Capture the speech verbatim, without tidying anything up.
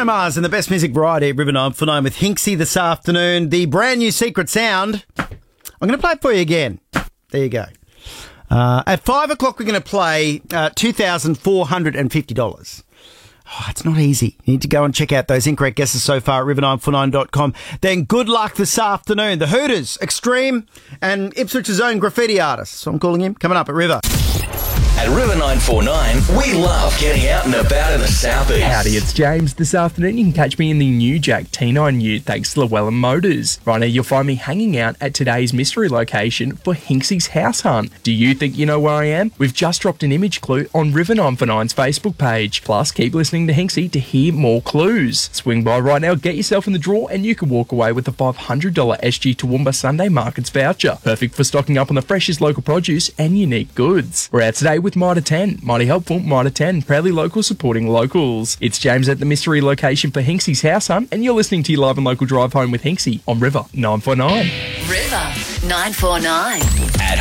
Bruno Mars and the best music variety at River nine four nine with Hinksy this afternoon. The brand new Secret Sound. I'm going to play it for you again. There you go. Uh, at five o'clock, we're going to play uh, two thousand four hundred fifty dollars. Oh, it's not easy. You need to go and check out those incorrect guesses so far at river nine four nine dot com. Then good luck this afternoon. The Hooters, Extreme, and Ipswich's own graffiti artist. So I'm calling him. Coming up at River. At River nine four nine, we love getting out and about in the southeast. Howdy, it's James. This afternoon you can catch me in the new Jack T nine Ute thanks to Llewellyn Motors. Right now you'll find me hanging out at today's mystery location for Hinksy's House Hunt. Do you think you know where I am? We've just dropped an image clue on River nine four nine's Facebook page. Plus, keep listening to Hinksy to hear more clues. Swing by right now, get yourself in the draw, and you can walk away with a five hundred dollars S G Toowoomba Sunday Markets voucher. Perfect for stocking up on the freshest local produce and unique goods. We're out today with Mitre ten. Mighty helpful, Mitre ten. Proudly local, supporting locals. It's James at the mystery location for Hinksy's House Hunt, and you're listening to your live and local drive home with Hinksy on River nine four nine. River nine four nine. At